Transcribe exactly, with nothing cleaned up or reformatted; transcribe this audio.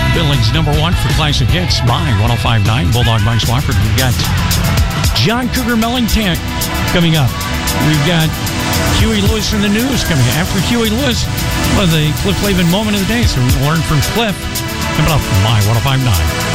Billings number one for classic hits, My one oh five point nine, Bulldog Mike Swafford. We've got John Cougar Mellencamp coming up. We've got Huey Lewis in the news coming up. After Huey Lewis, well, the Cliff Laban moment of the day. So we're going to learn from Cliff. Coming up, My one oh five point nine.